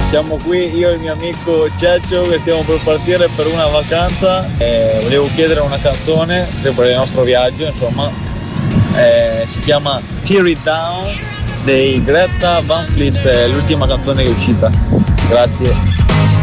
Siamo qui io e il mio amico Ceccio che stiamo per partire per una vacanza. Volevo chiedere una canzone per il nostro viaggio, insomma. Si chiama Tear It Down dei Greta Van Fleet, l'ultima canzone che è uscita. Grazie.